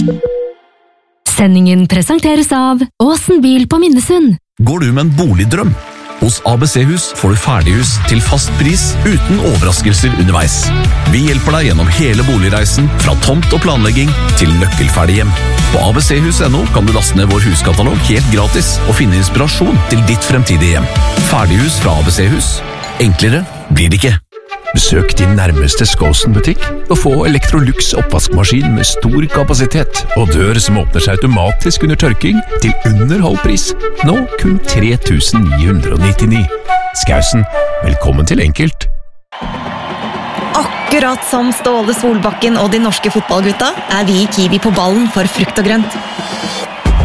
Sendingen presenteres av Åsen bil på Minnesund. Går du med en boligdrøm? Hos ABC-hus får du ferdighus til fast pris uten overraskelser underveis. Vi hjelper deg gjennom hele boligreisen, fra tomt og planlegging til nøkkelferdig hjem. På abchus.no kan du laste ned vår huskatalog helt gratis og finne inspirasjon til ditt fremtidige hjem. Ferdighus fra ABC-hus. Enklere blir det ikke. Besøk din nærmeste Skåsen-butikk og få Electrolux oppvaskmaskin med stor kapasitet og dør som åpner seg automatisk under tørking til under halv pris. Nå kun 3.999. Skausen, velkommen til Enkelt. Akkurat som Ståle Solbakken og de norske fotballgutta er vi i Kiwi på ballen for frukt og grønt.